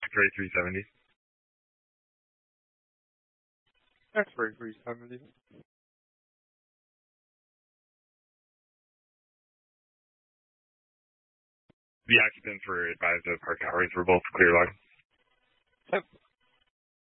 X-ray 370. X-ray 370. The occupants were advised of park hours were both clear log. Yep.